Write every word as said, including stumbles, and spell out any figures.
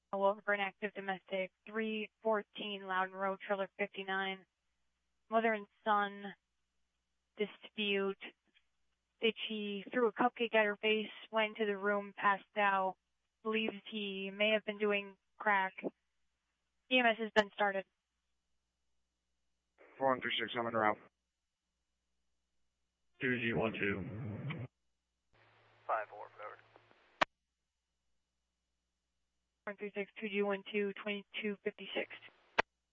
Over for an active domestic, three fourteen Loudon Road, trailer fifty-nine. Mother and son dispute. That she threw a cupcake at her face, went to the room, passed out, believes he may have been doing crack. E M S has been started. four one three six, I'm en route. two G one two. five four, over. one three six, two G one two, twenty-two fifty-six.